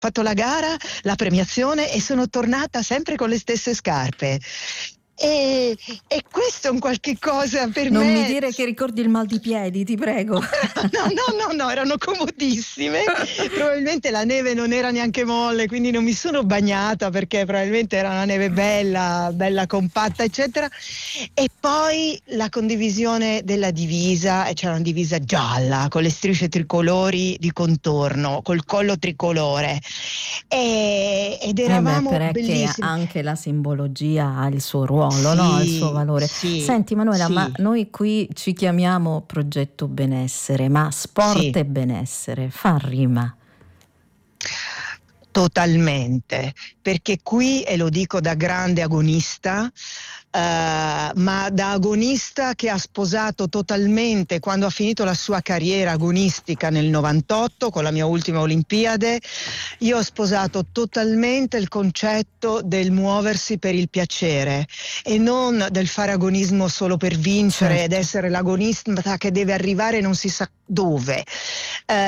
fatto la gara, la premiazione e sono tornata sempre con le stesse scarpe. E questo è un qualche cosa per Non me. mi dire che ricordi il mal di piedi, ti prego. No, erano comodissime. Probabilmente la neve non era neanche molle, quindi non mi sono bagnata perché probabilmente era una neve bella compatta, eccetera. E poi la condivisione della divisa, e c'era una divisa gialla con le strisce tricolori di contorno, col collo tricolore. Ed eravamo Perché bellissimi. anche la simbologia ha il suo ruolo, Sì, no? Ha il suo valore. sì, Senti Manuela, sì. ma noi qui ci chiamiamo Progetto Benessere, ma sport Sì. e benessere fa rima? Totalmente, perché qui, e lo dico da grande agonista, ma da agonista che ha sposato totalmente, quando ha finito la sua carriera agonistica nel 98 con la mia ultima Olimpiade, io ho sposato totalmente il concetto del muoversi per il piacere e non del fare agonismo solo per vincere ed Certo. essere l'agonista che deve arrivare non si sa dove.